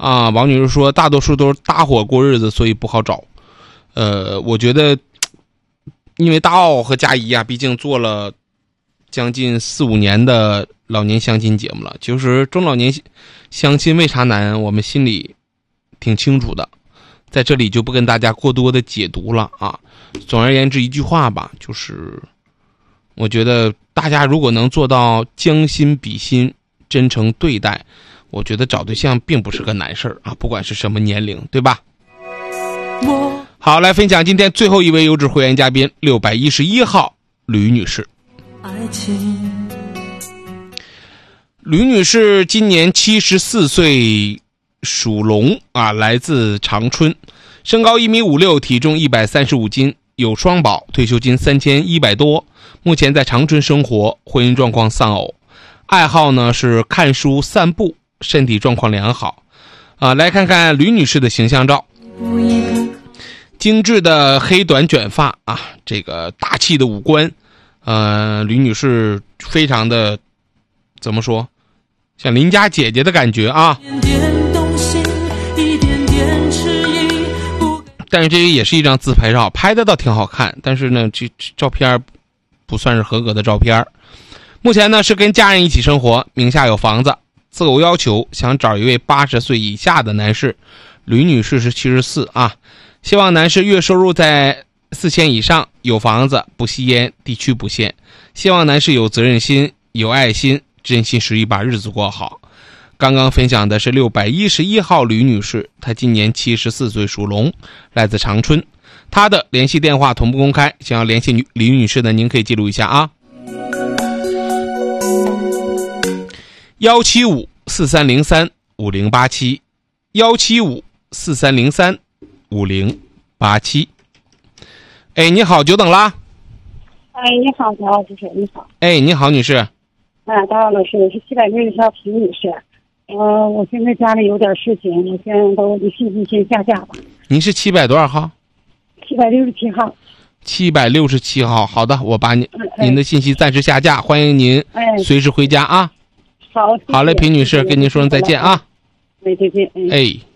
啊，王女士说大多数都是大伙过日子，所以不好找。我觉得因为大奥和佳怡啊，毕竟做了将近4-5年的老年相亲节目了，就是中老年相亲为啥难，我们心里挺清楚的，在这里就不跟大家过多的解读了啊。总而言之一句话吧，就是我觉得大家如果能做到将心比心，真诚对待，我觉得找对象并不是个难事儿啊，不管是什么年龄，对吧？好，来分享今天最后一位优质会员嘉宾611号吕女士。吕女士今年74岁，属龙啊，来自长春，身高1.56米，体重135斤，有双保，退休金3100多，目前在长春生活，婚姻状况丧偶，爱好呢是看书散步，身体状况良好啊。来看看吕女士的形象照，精致的黑短卷发啊，这个大气的五官，吕女士非常的怎么说，像邻家姐姐的感觉啊。但是这也是一张自拍照，拍的倒挺好看，但是呢这照片不算是合格的照片。目前呢是跟家人一起生活，名下有房子，择偶要求想找一位80岁以下的男士。吕女士是74啊，希望男士月收入在4000以上，有房子，不吸烟，地区不限。希望男士有责任心，有爱心，真心实意把日子过好。刚刚分享的是611号吕女士，她今年74岁，属龙，来自长春。她的联系电话同步公开，想要联系吕女士的您可以记录一下啊，17543035087 17543035087。哎，你好，久等啦。 哎，你好，大老师，你好。 哎，你好，女士。 大老师，我是760号皮女士。我现在家里有点事情，我先把我的信息先下架吧。 您是700多少号 ？767号。 767号，好的，我把您的信息暂时下架，欢迎您随时回家啊。 好， 好嘞，皮女士，跟您说声再见啊。 再见。 哎。